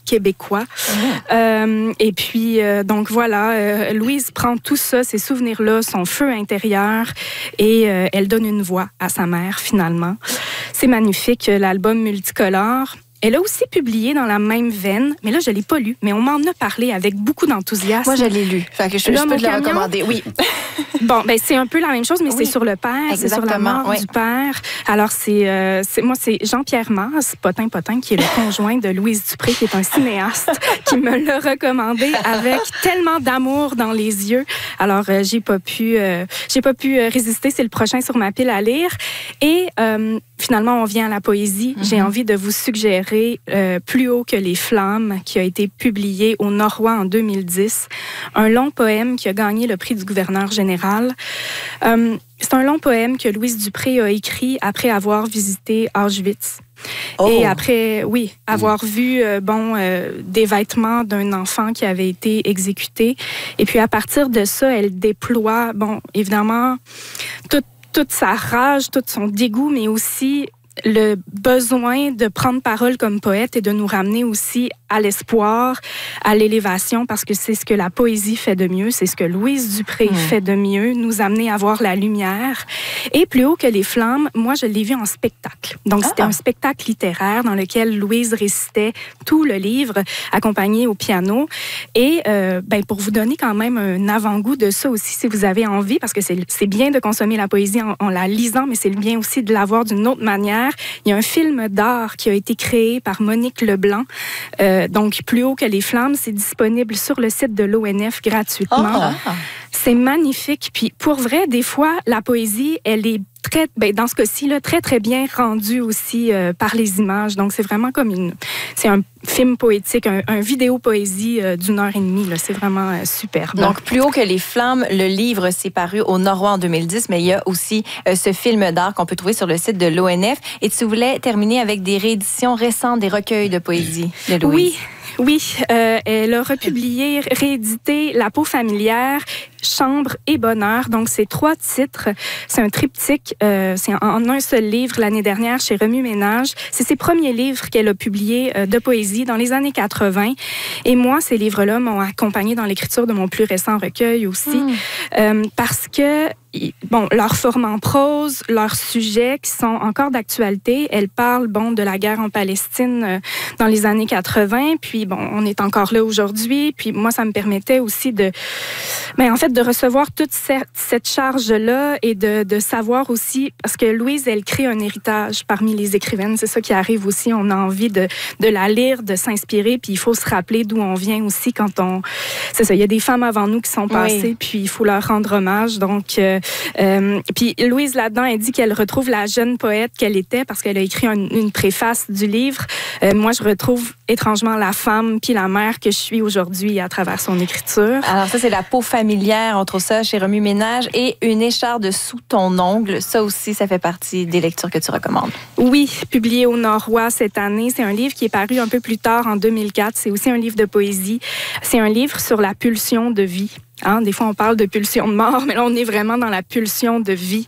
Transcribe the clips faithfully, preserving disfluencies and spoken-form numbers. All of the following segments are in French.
québécois. Mmh. Euh, et puis, euh, donc voilà, euh, Louise prend tout ça, ces souvenirs-là, son feu intérieur, et euh, elle donne une voix à sa mère, finalement. C'est magnifique, l'album multicolore. Elle a aussi publié dans la même veine, mais là, je ne l'ai pas lu, mais on m'en a parlé avec beaucoup d'enthousiasme. Moi, je l'ai lu. Fait que je, je peux te le recommander, oui. Bon, ben c'est un peu la même chose, mais oui. c'est sur le père, Exactement, c'est sur la mort oui. du père. Alors, c'est, euh, c'est moi, c'est Jean-Pierre Masse, Potin Potin, qui est le conjoint de Louise Dupré, qui est un cinéaste, qui me l'a recommandé avec tellement d'amour dans les yeux. Alors, euh, j'ai pas pu, euh, j'ai pas pu résister. C'est le prochain sur ma pile à lire. Et euh, finalement, on vient à la poésie. Mm-hmm. J'ai envie de vous suggérer Euh, Plus haut que les flammes, qui a été publié au Norrois en deux mille dix. Un long poème qui a gagné le prix du gouverneur général. Euh, c'est un long poème que Louise Dupré a écrit après avoir visité Auschwitz. Oh. Et après, oui, avoir mmh. vu euh, bon, euh, des vêtements d'un enfant qui avait été exécuté. Et puis, à partir de ça, elle déploie, bon, évidemment, toute, toute sa rage, tout son dégoût, mais aussi le besoin de prendre parole comme poète et de nous ramener aussi à l'espoir, à l'élévation, parce que c'est ce que la poésie fait de mieux, c'est ce que Louise Dupré mmh. fait de mieux, nous amener à voir la lumière. Et Plus haut que les flammes, moi, je l'ai vu en spectacle. Donc, ah. c'était un spectacle littéraire dans lequel Louise récitait tout le livre, accompagnée au piano. Et euh, ben, pour vous donner quand même un avant-goût de ça aussi, si vous avez envie, parce que c'est, c'est bien de consommer la poésie en, en la lisant, mais c'est bien aussi de la voir d'une autre manière. Il y a un film d'art qui a été créé par Monique Leblanc, euh, donc Plus haut que les flammes. C'est disponible sur le site de l'O N F gratuitement. Oh. C'est magnifique. Puis pour vrai, des fois, la poésie, elle est très, ben, dans ce cas-ci, là, très, très bien rendue aussi euh, par les images. Donc, c'est vraiment comme une... C'est un film poétique, un, un vidéo poésie euh, d'une heure et demie. Là. C'est vraiment euh, superbe. Donc, Plus haut que les flammes, le livre s'est paru au Norrois en deux mille dix, mais il y a aussi euh, ce film d'art qu'on peut trouver sur le site de l'O N F. Et tu voulais terminer avec des rééditions récentes des recueils de poésie de Louise. Oui. Oui, euh, elle a republié, réédité La peau familière, Chambre et bonheur. Donc, c'est trois titres. C'est un triptyque. Euh, c'est en, en un seul livre l'année dernière chez Remue-Ménage. C'est ses premiers livres qu'elle a publiés euh, de poésie dans les années quatre-vingt. Et moi, ces livres-là m'ont accompagnée dans l'écriture de mon plus récent recueil aussi. Mmh. Euh, parce que bon, leur forme en prose, leurs sujets qui sont encore d'actualité. Elle parle, bon, de la guerre en Palestine euh, dans les années quatre-vingt. Puis, bon, on est encore là aujourd'hui. Puis, moi, ça me permettait aussi de, ben, en fait, de recevoir toute cette, cette charge-là et de, de savoir aussi, parce que Louise, elle crée un héritage parmi les écrivaines. C'est ça qui arrive aussi. On a envie de, de la lire, de s'inspirer. Puis, il faut se rappeler d'où on vient aussi quand on... C'est ça, il y a des femmes avant nous qui sont passées, oui. Puis il faut leur rendre hommage. Donc, euh, Euh, puis Louise, là-dedans, elle dit qu'elle retrouve la jeune poète qu'elle était parce qu'elle a écrit un, une préface du livre. Euh, moi, je retrouve étrangement la femme puis la mère que je suis aujourd'hui à travers son écriture. Alors ça, c'est La peau familière. On trouve ça chez Remue-Ménage. Et Une écharde sous ton ongle. Ça aussi, ça fait partie des lectures que tu recommandes. Oui, publié au Norrois cette année. C'est un livre qui est paru un peu plus tard, en deux mille quatre. C'est aussi un livre de poésie. C'est un livre sur la pulsion de vie. Hein, des fois, on parle de pulsion de mort, mais là, on est vraiment dans la pulsion de vie.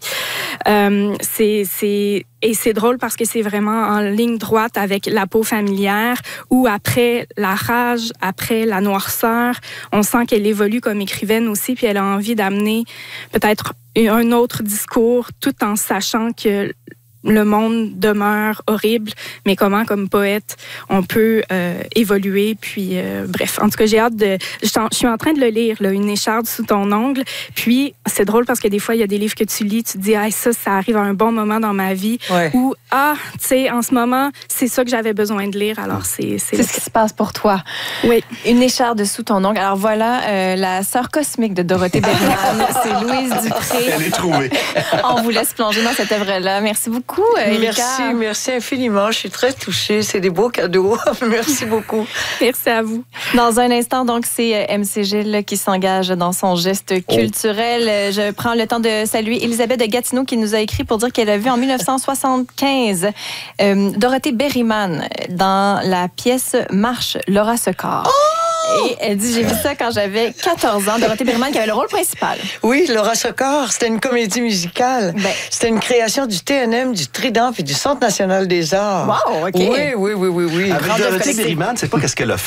Euh, c'est, c'est, et c'est drôle parce que c'est vraiment en ligne droite avec La peau familière, où après la rage, après la noirceur, on sent qu'elle évolue comme écrivaine aussi, puis elle a envie d'amener peut-être un autre discours, tout en sachant que le monde demeure horrible, mais comment, comme poète, on peut euh, évoluer. Puis, euh, bref, en tout cas, j'ai hâte de... Je, je suis en train de le lire, là, Une écharde sous ton ongle. Puis, c'est drôle parce que des fois, il y a des livres que tu lis, tu te dis, ah, ça, ça arrive à un bon moment dans ma vie. Ouais. Ou, ah, tu sais, en ce moment, c'est ça que j'avais besoin de lire. Alors, c'est... C'est, c'est ce qui se passe pour toi. Oui. Une écharde sous ton ongle. Alors, voilà, euh, la sœur cosmique de Dorothée Bergman, c'est Louise Dupré. Elle est trouvée. On vous laisse plonger dans cette œuvre-là. Merci beaucoup. Merci, merci infiniment. Je suis très touchée. C'est des beaux cadeaux. Merci beaucoup. Merci à vous. Dans un instant, donc, c'est M C Gilles qui s'engage dans son geste culturel. Je prends le temps de saluer Elisabeth de Gatineau qui nous a écrit pour dire qu'elle a vu en dix-neuf cent soixante-quinze euh, Dorothée Berryman dans la pièce Marche, Laura Secor. Oh! Et elle dit, j'ai vu ça quand j'avais quatorze ans. Dorothée Berryman qui avait le rôle principal. Oui, Laura Secor, c'était une comédie musicale. Ben. C'était une création du T N M, du Trident et du Centre national des arts. Wow, OK. Oui, oui, oui, oui. oui. Avec Dorothée Berryman, c'est pas qu'est-ce qu'elle a fait.